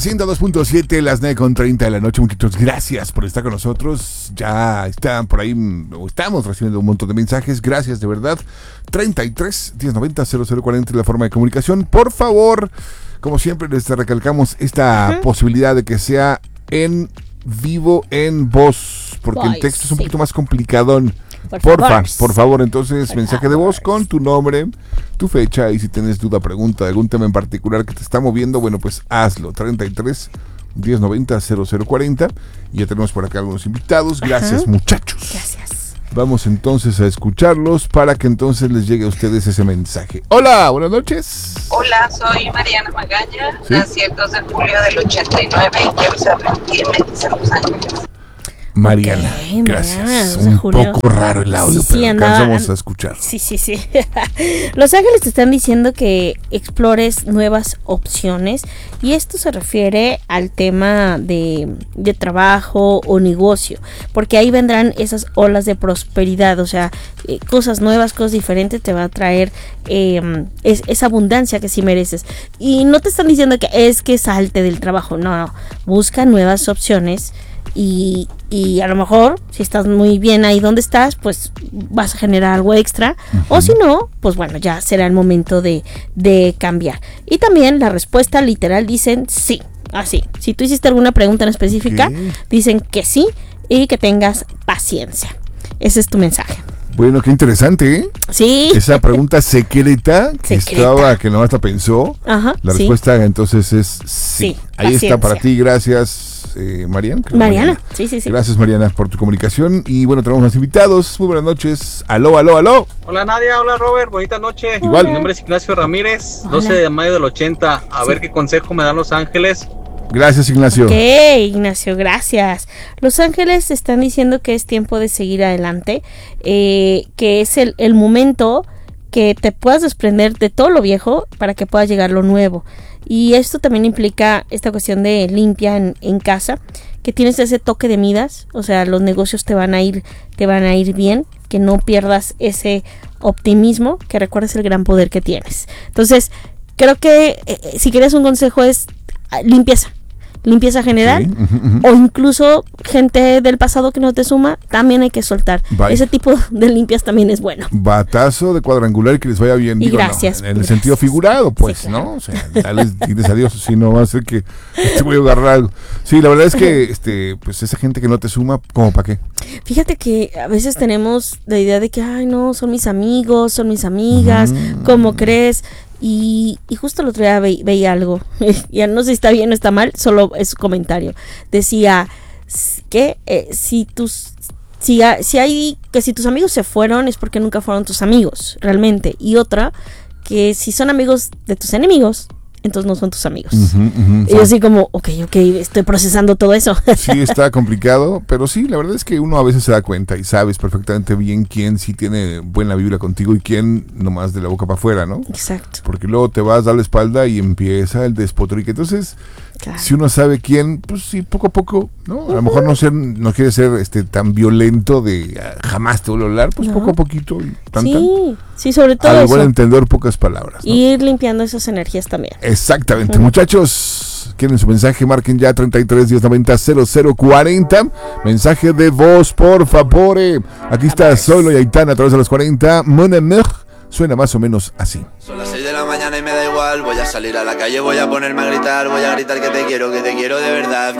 102.7, las 9:30 de la noche, muchachos. Gracias por estar con nosotros. Ya están por ahí, estamos recibiendo un montón de mensajes. Gracias, de verdad. 33 1090 0040 es la forma de comunicación. Por favor, como siempre, les recalcamos esta posibilidad de que sea en vivo, en voz, porque el texto es un poquito más complicadón. Por favor, entonces, mensaje de voz con tu nombre, tu fecha y si tienes duda, pregunta, algún tema en particular que te está moviendo, bueno, pues hazlo. 33 1090 0040. Y ya tenemos por acá algunos invitados. Gracias, muchachos. Gracias. Vamos entonces a escucharlos para que entonces les llegue a ustedes ese mensaje. Hola, buenas noches. Hola, soy Mariana Magaña, ¿Sí? nací el 2 de julio del 89 y quiero saber quién me dice Los Ángeles. Mariana, Okay, gracias. Mariana, Un Julio. poco raro el audio, Sí, pero andaba- alcanzamos a escuchar. Sí. Los Ángeles te están diciendo que explores nuevas opciones y esto se refiere al tema de trabajo o negocio, porque ahí vendrán esas olas de prosperidad, o sea, cosas nuevas, cosas diferentes te va a traer esa abundancia que sí mereces. Y no te están diciendo que es que salte del trabajo, no, busca nuevas opciones. Y a lo mejor, si estás muy bien ahí donde estás, pues vas a generar algo extra. O si no, pues bueno, ya será el momento de cambiar. Y también la respuesta literal dicen sí. Así. Si tú hiciste alguna pregunta en específica, ¿Qué? dicen que sí y que tengas paciencia. Ese es tu mensaje. Bueno, qué interesante, ¿eh? Sí. Esa pregunta secreta que Secreta. que nomás la pensó. Ajá, La sí. respuesta entonces es sí. Sí, Ahí está paciencia. para ti, gracias, Mariana. creo, Mariana. Sí. Gracias, Mariana, por tu comunicación. Y bueno, tenemos más invitados. Muy buenas noches. Aló. Hola Nadia, hola Robert, bonita noche. Igual. Mi nombre es Ignacio Ramírez, Hola. 12 de mayo del 80. A ver qué consejo me dan Los Ángeles. Gracias, Ignacio. Ok, Ignacio, gracias. Los Ángeles están diciendo que es tiempo de seguir adelante, que es el momento que te puedas desprender de todo lo viejo para que pueda llegar lo nuevo. Y esto también implica esta cuestión de limpia en casa, que tienes ese toque de Midas, o sea, los negocios te van a ir bien, que no pierdas ese optimismo, que recuerdes el gran poder que tienes. Entonces, creo que si quieres un consejo es limpieza general, Sí, ujú. o incluso gente del pasado que no te suma, también hay que soltar. Vaya. Ese tipo de limpias también es bueno. Batazo de cuadrangular y que les vaya bien. Y Digo, gracias, no, en el gracias. sentido figurado, pues, Sí, claro. ¿no? O sea, dales, diles adiós, si no va a ser que te voy a agarrar algo. Sí, la verdad es que, pues, esa gente que no te suma, ¿cómo para qué? Fíjate que a veces tenemos la idea de que, ay, no, son mis amigos, son mis amigas, ¿cómo crees? Y justo el otro día veía algo, ya no sé si está bien o está mal, solo es un comentario. Decía que si tus amigos se fueron es porque nunca fueron tus amigos, realmente. Y otra, que si son amigos de tus enemigos, entonces no son tus amigos. Y yo así como, ok, estoy procesando todo eso. Sí, está complicado, pero sí, la verdad es que uno a veces se da cuenta y sabes perfectamente bien quién sí tiene buena vibra contigo y quién nomás de la boca para afuera, ¿no? Exacto. Porque luego te vas a dar la espalda y empieza el despotrique. Entonces, Claro. si uno sabe quién, pues sí, poco a poco, ¿no? A lo mejor no quiere ser tan violento de jamás te vuelvo a hablar, pues No. poco a poquito y Sí, sobre todo al buen eso. entender pocas palabras, ¿no? Y ir limpiando esas energías también. Exactamente, muchachos, quieren su mensaje, marquen ya 33 1090 0040, mensaje de voz, por favor. Aquí está Solo y Aitana a través de los 40, Mon Amour, suena más o menos así. Son las 6 de la mañana y me da igual. Voy a salir a la calle, voy a ponerme a gritar. Voy a gritar que te quiero de verdad.